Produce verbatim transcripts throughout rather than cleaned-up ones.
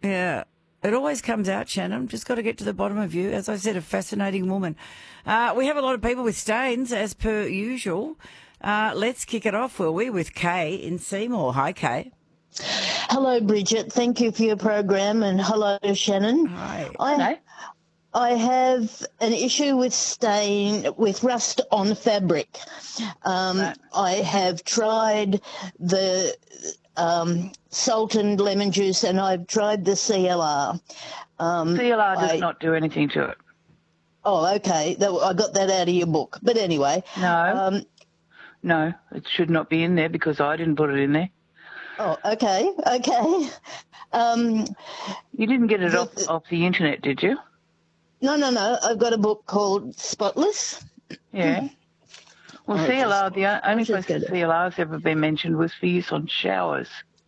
Yeah. It always comes out, Shannon. Just got to get to the bottom of you. As I said, a fascinating woman. Uh, we have a lot of people with stains, as per usual. Uh, let's kick it off, will we, with Kay in Seymour. Hi, Kay. Hello, Bridget. Thank you for your program, and hello, Shannon. Hi. I, Hello. I have an issue with stain, with rust on fabric. Um, Right. I have tried the um, salt and lemon juice, and I've tried the C L R. Um, C L R does I- not do anything to it. Oh, okay. That, I got that out of your book. But anyway. No. Um, No, it should not be in there because I didn't put it in there. oh, okay. Okay. Um, You didn't get it The- off, off the internet, did you? no, no, no. I've got a book called Spotless. Yeah. Well, Oh, C L R, just- the o- only just place get the it. C L R's ever been mentioned was for use on showers.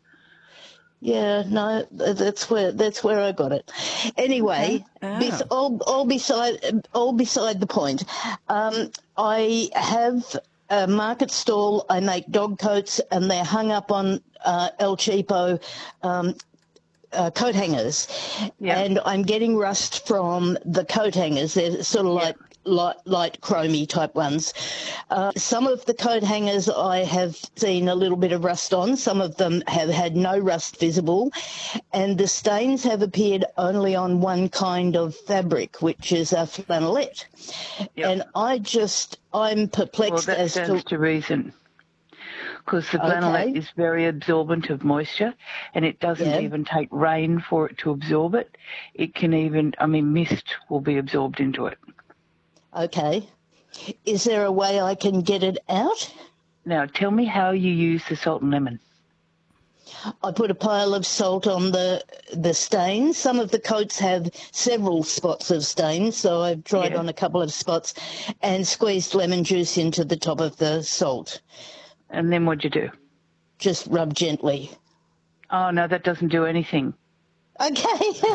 Yeah, no, that's where that's where I got it. Anyway, Okay. bes- Ah. all, all beside all beside the point. Um, I have a market stall. I make dog coats, and they're hung up on uh, El Cheapo um, uh, coat hangers. Yeah. And I'm getting rust from the coat hangers. They're sort of Yeah. like light, light chromy type ones. Uh, some of the coat hangers I have seen a little bit of rust on. Some of them have had no rust visible. And the stains have appeared only on one kind of fabric, which is a flannelette. Yep. And I just, I'm Well, perplexed that as stands to... to reason. Because the flannelette Okay. is very absorbent of moisture, and it doesn't Yeah. even take rain for it to absorb it. It can even, I mean, mist will be absorbed into it. Okay. Is there a way I can get it out? Now, tell me how you use the salt and lemon. I put a pile of salt on the the stains. Some of the coats have several spots of stains, so I've tried Yeah. on a couple of spots and squeezed lemon juice into the top of the salt. And then what'd you do? Just rub gently. Oh, no, that doesn't do anything. Okay.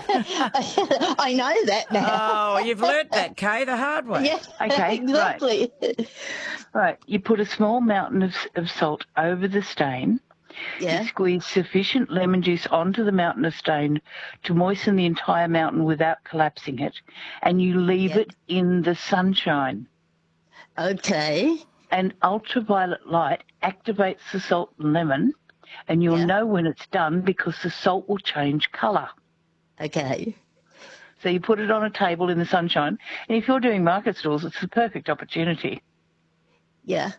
I know that now. Oh, you've learnt that, Kay, the hard way. Yeah, Okay, right. exactly. Right, you put a small mountain of, of salt over the stain. Yeah, You squeeze sufficient lemon juice onto the mountain of stain to moisten the entire mountain without collapsing it, and you leave Yep. it in the sunshine. okay. And ultraviolet light activates the salt and lemon, and you'll Yeah. know when it's done because the salt will change colour. Okay. So you put it on a table in the sunshine, and if you're doing market stalls, it's the perfect opportunity. Yeah.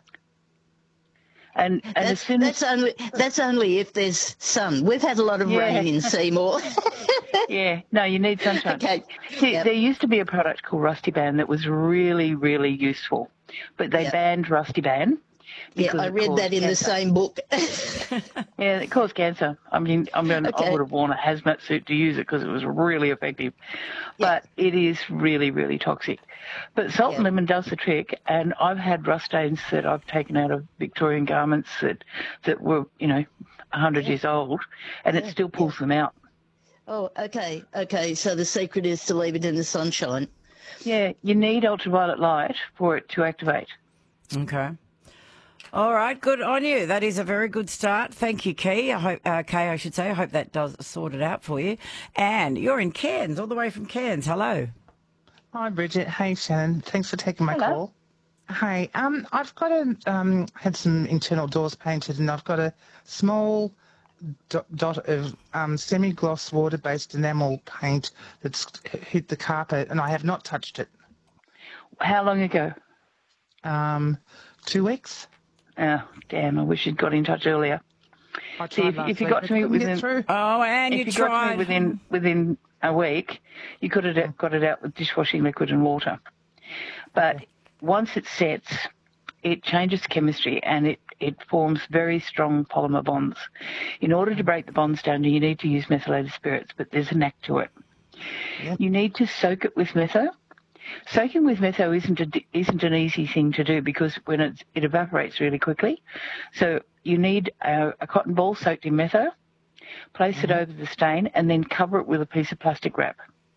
And, and as That's, soon as that's only that's only if there's sun. We've had a lot of Yeah. rain in Seymour. Yeah, no, you need sunshine. Okay. See, Yep. there used to be a product called Rusty Band that was really, really useful, but they Yep. banned Rusty Band. Yeah, because I it read caused that in the cancer. same book. Yeah, it caused cancer. I mean, I mean, I Okay. would have worn a hazmat suit to use it because it was really effective, Yeah. but it is really, really toxic. But salt and Yeah. lemon does the trick, and I've had rust stains that I've taken out of Victorian garments that that were, you know, a hundred years old, and it Yeah, still pulls them out. Oh, okay, okay. So the secret is to leave it in the sunshine. Yeah, you need ultraviolet light for it to activate. Okay. All right, good on you. That is a very good start. Thank you, Kay. I hope, uh, Kay, I should say. I hope that does sort it out for you. And you're in Cairns, all the way from Cairns. Hello. Hi, Bridget. Hey, Shannon. Thanks for taking my Hello. call. Hi. Um, I've got a um had some internal doors painted, and I've got a small dot, dot of um semi-gloss water-based enamel paint that's hit the carpet, and I have not touched it. How long ago? Um, two weeks. Oh, damn, I wish you'd got in touch earlier. I See, tried if- last if you week, got but to me couldn't get within- through. Oh, and if you you got to tried. me within within a week, you could have got it out with dishwashing liquid and water. But once it sets, it changes chemistry and it, it forms very strong polymer bonds. In order to break the bonds down, you need to use methylated spirits, but there's a knack to it. Yep. You need to soak it with metho. Soaking with metho isn't a, isn't an easy thing to do because when it's, it evaporates really quickly. So you need a, a cotton ball soaked in metho, place Mm-hmm. it over the stain, and then cover it with a piece of plastic wrap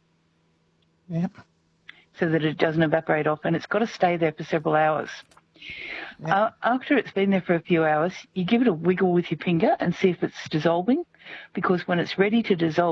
Yep. so that it doesn't evaporate off, and it's got to stay there for several hours. Yep. Uh, after it's been there for a few hours, you give it a wiggle with your finger and see if it's dissolving, because when it's ready to dissolve,